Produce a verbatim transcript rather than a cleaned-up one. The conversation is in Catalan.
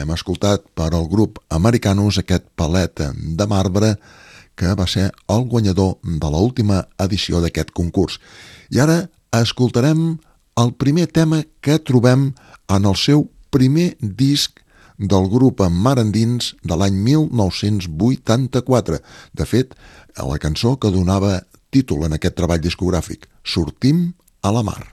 hem escoltat per al grup Americanus aquest Paleta de marbre que va ser el guanyador de l'última edició d'aquest concurs. I ara escoltarem el primer tema que trobem en el seu primer disc del grup Mar Endins de l'any mil nou-cents vuitanta-quatre. De fet, la cançó que donava títol en aquest treball discogràfic, Sortim a la mar.